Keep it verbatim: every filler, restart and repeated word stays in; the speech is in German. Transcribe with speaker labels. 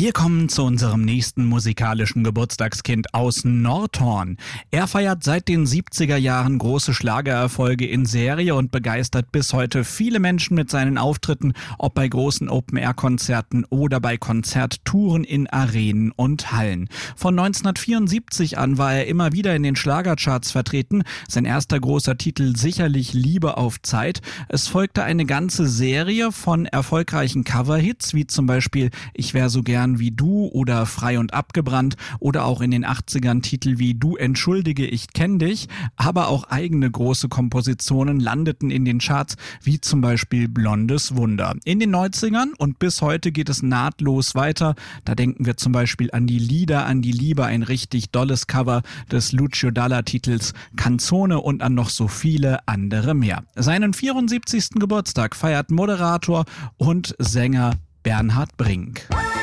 Speaker 1: Wir kommen zu unserem nächsten musikalischen Geburtstagskind aus Nordhorn. Er feiert seit den siebziger Jahren große Schlagererfolge in Serie und begeistert bis heute viele Menschen mit seinen Auftritten, ob bei großen Open-Air-Konzerten oder bei Konzerttouren in Arenen und Hallen. Von neunzehnhundertvierundsiebzig an war er immer wieder in den Schlagercharts vertreten. Sein erster großer Titel sicherlich Liebe auf Zeit. Es folgte eine ganze Serie von erfolgreichen Coverhits, wie zum Beispiel Ich wär so gern wie du oder Frei und abgebrannt oder auch in den achtzigern Titel wie Du entschuldige, ich kenn dich, aber auch eigene große Kompositionen landeten in den Charts, wie zum Beispiel Blondes Wunder. In den neunzigern und bis heute geht es nahtlos weiter. Da denken wir zum Beispiel an die Lieder an die Liebe, ein richtig dolles Cover des Lucio Dalla Titels Canzone und an noch so viele andere mehr. Seinen vierundsiebzigsten Geburtstag feiert Moderator und Sänger Bernhard Brink.